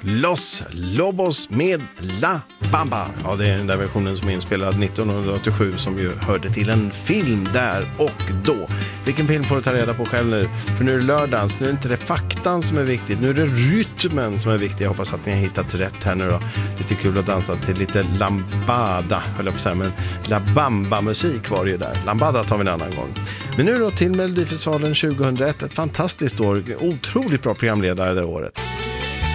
Los Lobos med La Bamba. Ja, det är den där versionen som är inspelad 1987 som ju hörde till en film där och då. Vilken film får du ta reda på själv nu? För nu är det lördagens, nu är det inte det faktan som är viktigt, nu är det rytmen som är viktig. Jag hoppas att ni har hittat rätt här nu då. Lite kul att dansa till lite lambada, höll jag på att säga, men La Bamba-musik var det ju där. Lambada tar vi en annan gång. Men nu då till Melodifestivalen 2001, ett fantastiskt år, otroligt bra programledare det året.